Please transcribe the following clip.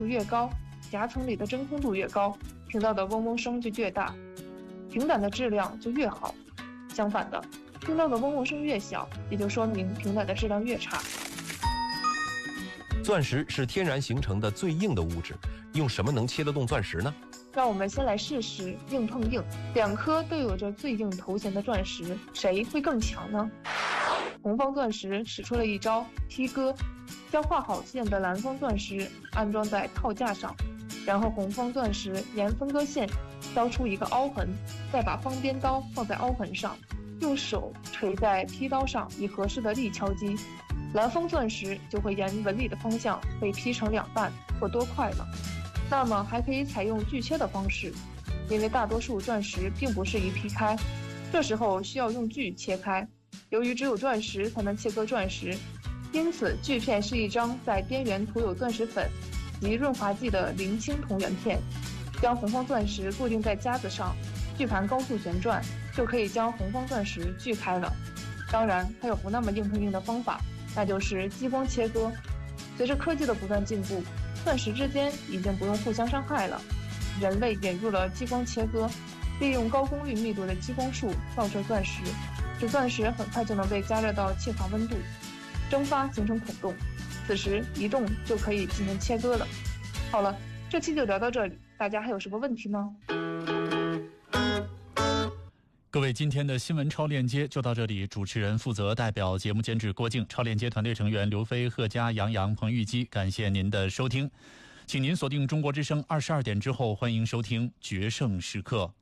度越高，夹层里的真空度越高，听到的嗡嗡声就越大，平胆的质量就越好。相反的，听到的嗡嗡声越小，也就说明平胆的质量越差。 钻石是天然形成的最硬的物质，用什么能切得动钻石呢？ 让我们先来试试硬碰硬，两颗都有着最硬头衔的钻石，谁会更强呢？红方钻石使出了一招劈割，将画好线的蓝方钻石安装在套架上，然后红方钻石沿分割线刀出一个凹痕，再把方边刀放在凹痕上，用手捶在劈刀上，以合适的力敲击，蓝方钻石就会沿纹理的方向被劈成两半或多块了。那么还可以采用锯切的方式，因为大多数钻石并不适宜劈开，这时候需要用锯切开。由于只有钻石才能切割钻石，因此锯片是一张在边缘涂有钻石粉及润滑剂的零清铜圆片，将红方钻石固定在夹子上，锯盘高速旋转，就可以将红方钻石锯开了。当然还有不那么硬碰硬的方法，那就是激光切割。随着科技的不断进步，钻石之间已经不用互相伤害了，人类引入了激光切割，利用高功率密度的激光束照射钻石，使钻石很快就能被加热到气化温度，蒸发形成孔洞，此时移动就可以进行切割了。好了，这期就聊到这里，大家还有什么问题吗？ 各位，今天的新闻超链接就到这里，主持人负责代表节目监制郭靖，超链接团队成员刘飞、贺佳、杨洋、彭玉基，感谢您的收听，请您锁定中国之声22点之后，欢迎收听决胜时刻。